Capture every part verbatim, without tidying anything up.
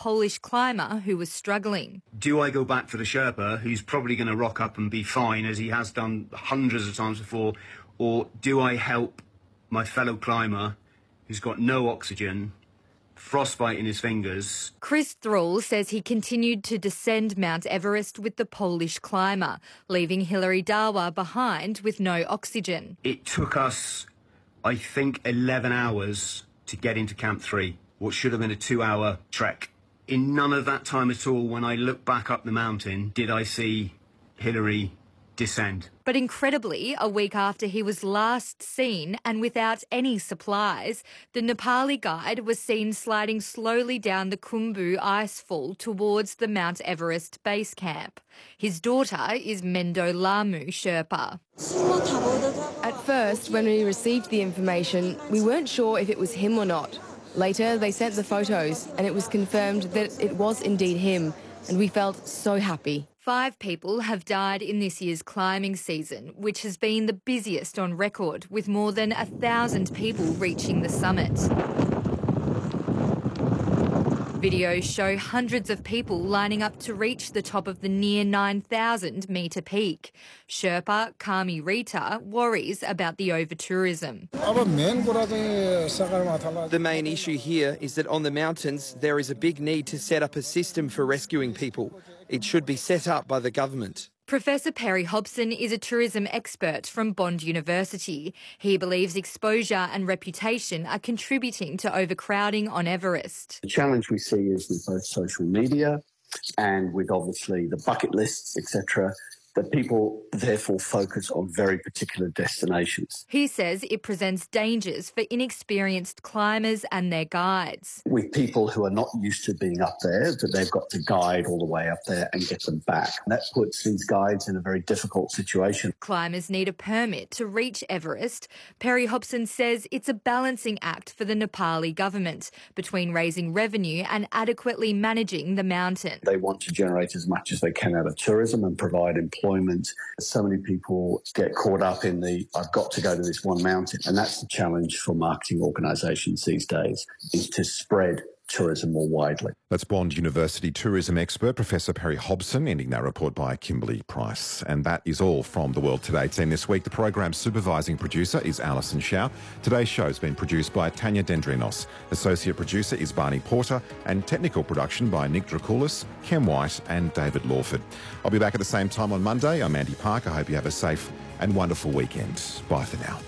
Polish climber who was struggling. Do I go back for the Sherpa, who's probably going to rock up and be fine, as he has done hundreds of times before, or do I help my fellow climber who's got no oxygen, frostbite in his fingers? Chris Thrall says he continued to descend Mount Everest with the Polish climber, leaving Hilary Dawa behind with no oxygen. It took us, I think, eleven hours to get into Camp three, what should have been a two-hour trek. In none of that time at all, when I looked back up the mountain, did I see Hilary descend. But incredibly, a week after he was last seen and without any supplies, the Nepali guide was seen sliding slowly down the Khumbu icefall towards the Mount Everest base camp. His daughter is Mendo Lamu Sherpa. At first, when we received the information, we weren't sure if it was him or not. Later, they sent the photos and it was confirmed that it was indeed him, and we felt so happy. Five people have died in this year's climbing season, which has been the busiest on record, with more than a thousand people reaching the summit. Videos show hundreds of people lining up to reach the top of the near nine thousand metre peak. Sherpa Kami Rita worries about the over-tourism. The main issue here is that on the mountains there is a big need to set up a system for rescuing people. It should be set up by the government. Professor Perry Hobson is a tourism expert from Bond University. He believes exposure and reputation are contributing to overcrowding on Everest. The challenge we see is with both social media and with obviously the bucket lists, et cetera, that people therefore focus on very particular destinations. He says it presents dangers for inexperienced climbers and their guides. With people who are not used to being up there, that they've got to guide all the way up there and get them back. That puts these guides in a very difficult situation. Climbers need a permit to reach Everest. Perry Hobson says it's a balancing act for the Nepali government between raising revenue and adequately managing the mountain. They want to generate as much as they can out of tourism and provide employment. So many people get caught up in the, I've got to go to this one mountain. And that's the challenge for marketing organisations these days, is to spread tourism more widely. That's Bond University tourism expert Professor Perry Hobson, ending that report by Kimberly Price. And that is all from the World Today team this week. The program's supervising producer is Alison Shao. Today's show has been produced by Tanya Dendrinos. Associate producer is Barney Porter, and technical production by Nick Dracoulis, Ken White and David Lawford. I'll be back at the same time on Monday. I'm Andy Park. I hope you have a safe and wonderful weekend. Bye for now.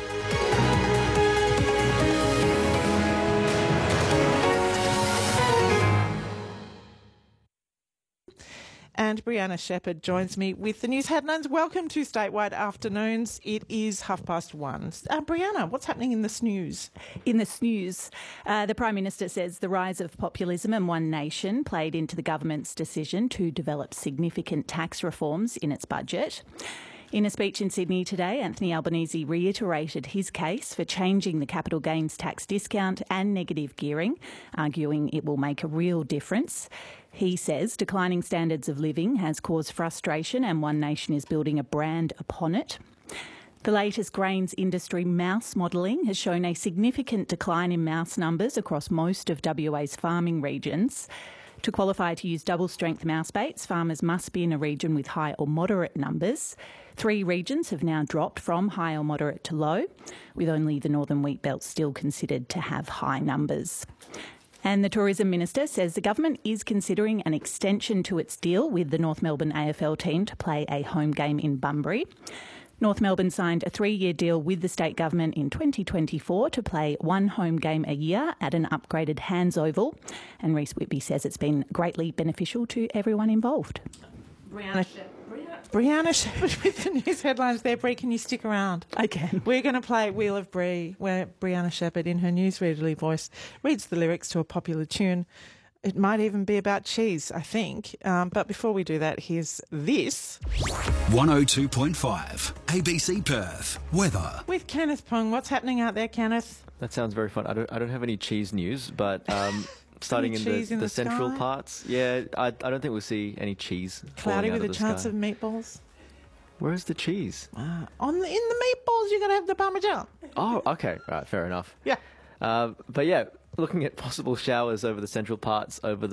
And Brianna Shepherd joins me with the news headlines. Welcome to Statewide Afternoons. It is half past one. Uh, Brianna, what's happening in the snooze? In the snooze, uh, the Prime Minister says the rise of populism and One Nation played into the government's decision to develop significant tax reforms in its budget. In a speech in Sydney today, Anthony Albanese reiterated his case for changing the capital gains tax discount and negative gearing, arguing it will make a real difference. He says declining standards of living has caused frustration and One Nation is building a brand upon it. The latest grains industry mouse modelling has shown a significant decline in mouse numbers across most of W A's farming regions. To qualify to use double-strength mouse baits, farmers must be in a region with high or moderate numbers. Three regions have now dropped from high or moderate to low, with only the northern wheat belt still considered to have high numbers. And the Tourism Minister says the government is considering an extension to its deal with the North Melbourne A F L team to play a home game in Bunbury. North Melbourne signed a three-year deal with the state government in twenty twenty-four to play one home game a year at an upgraded Hands Oval. And Reece Whitby says it's been greatly beneficial to everyone involved. Brianna, Brianna Shepherd with the news headlines there. Brie, can you stick around? I can. We're going to play Wheel of Brie, where Brianna Shepherd, in her newsreaderly voice, reads the lyrics to a popular tune. It might even be about cheese, I think. Um, but before we do that, here's this. one oh two point five, A B C Perth. Weather. With Kenneth Pong. What's happening out there, Kenneth? That sounds very fun. I don't, I don't have any cheese news, but um, starting in the, in the, the central sky? parts, yeah, I, I don't think we'll see any cheese. Cloudy with a the chance sky. of meatballs. Where's the cheese? Uh, on the, in the meatballs, you're going to have the Parmesan. Oh, okay. Right, fair enough. Yeah. Uh, but yeah, looking at possible showers over the central parts over the